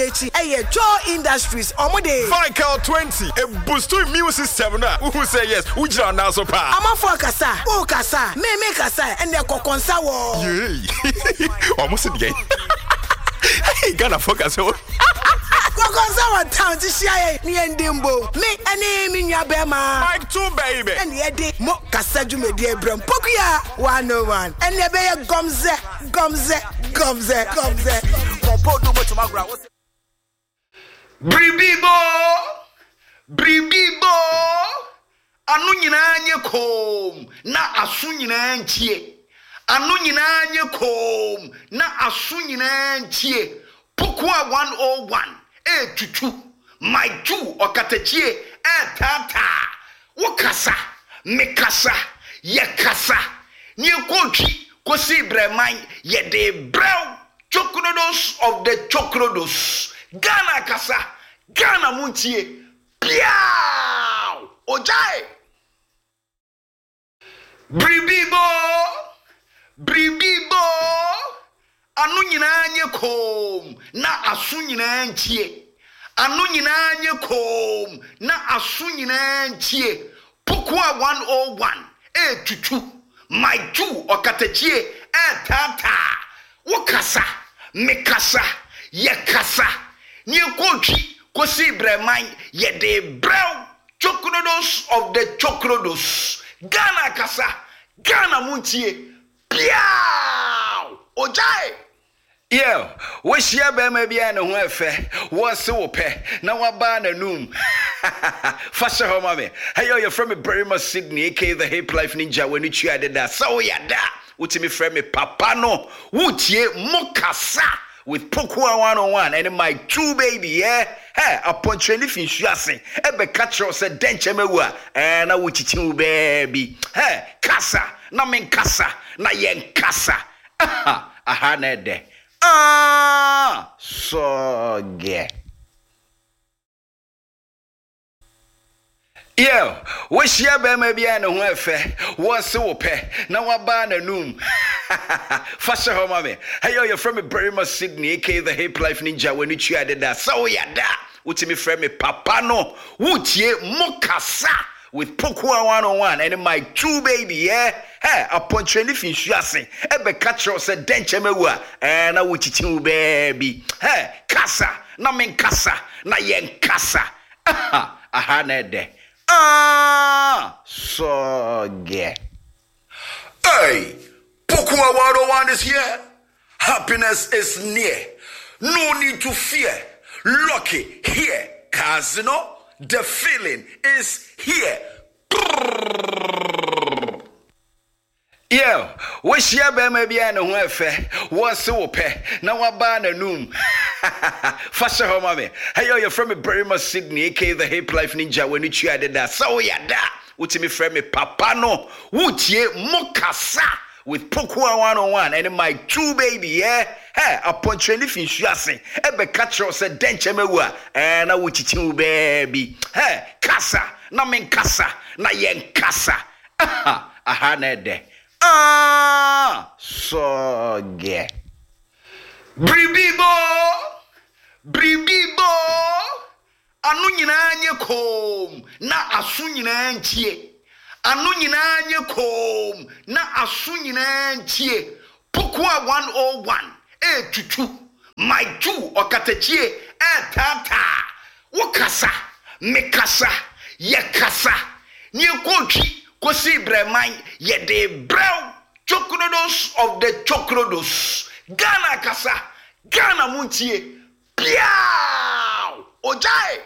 echi Joe Industries omode Vical 20 a boost to immune system na who say yes who jira na so pa amafo kasa o kasa me kasa and the kokonsa wo almost again hey Ghana focus o kokonsa wa town ti share ni endimbo me ene mi nwa be ma Mike 2 baby and ye de mo kasa dwumedi ebram pokuya 101 and ye be gomze kompodo mo tomagra Bribibo anu nyina anye kom na asu nyina ntie anu nyina anye kom na asu nyina ntie pokua 101 tutu my two okatachie tata wokasa mekasa yekasa ni kontwi kosi breman ye de brown chocrodos of the chocrodos Ghana kasa Ghana muntie piao ojai bribibo anu nyina anye kom na asu nyina ntie anu nyina anye kom na asu nyina ntie pokua 101 tutu my two okatachie tata wokasa mekasa yekasa ni kontwi kosi breman ye de brown chocrodos of the chocrodos Ghana kasa Ghana muntie piao ojai Yo, wish ya be me bia ne ho efe wo se wo pe na waba na num fasha ho mame hey yo you from Berrima Sydney aka the Hip Life Ninja when you twa da so ya da utimi frame me papa no wutie mokasa with Pokua 101 and my two baby yeah hey upon trend if insuase ebe catch us denche mewa na wuchichi baby hey kasa na men kasa na yen kasa aha na de so get yo wish ya be me bia ne ho efe wo se wo pe na waba na num fasha ho mame hey yo you from Berrima Sydney aka the Hip Life Ninja when you twa da so ya da utimi frame me papa no wutie mokasa with Pokua 101 and my two baby yeah hey upon trend if insuase ebe catch us denche mewa na wuchichi baby hey kasa na men kasa na yen kasa aha na de so get hey Pokua 101 is here happiness is near no need to fear lucky here casino the feeling is here yo wish ya be me bia ne ho efe wo se wo pe na waba na num fasha ho mame hey yo you from Berrima Sydney aka the Hip Life Ninja when you twa da so ya da utimi frame me papa no wutie mokasa with Pokua 101 and my two baby yeah hey upon trend if insuase ebe catch us denche mewa na wuchichi baby hey kasa na men kasa na yen kasa aha na de so get bribibo anu nyina anye kom na asu nyina ntie anu nyina anye kom na asu nyina ntie Pokua 101 tutu my two okatachie tata wokasa mekasa yekasa ni kontwi kosi breman ye de brown chocrodos of the chocrodos Ghana kasa Ghana muntie piao ojai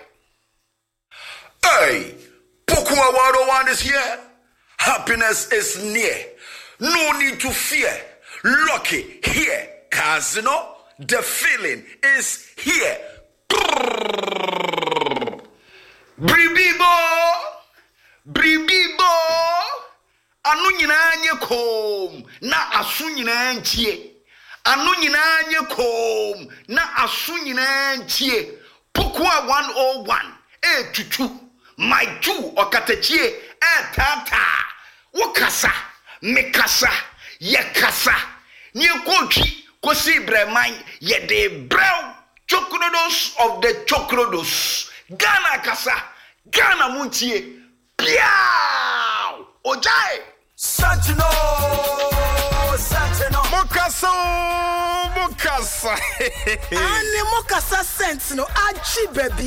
hey Pokua 101 is here happiness is near no need to fear lucky here casino the feeling is here bribibo anu nyina anye kom na asu nyina ntie anu nyina anye kom na asu nyina ntie Pokua 101 tutu my two okatachie tata wokasa mekasa yekasa ni kontwi kosi breman ye de brown Chokrodos of the Chokrodos. Ghana Kasa. Ghana Muntie. Piao. Ojai. Santino. Mokasa. Ani Mokasa sense no achi baby.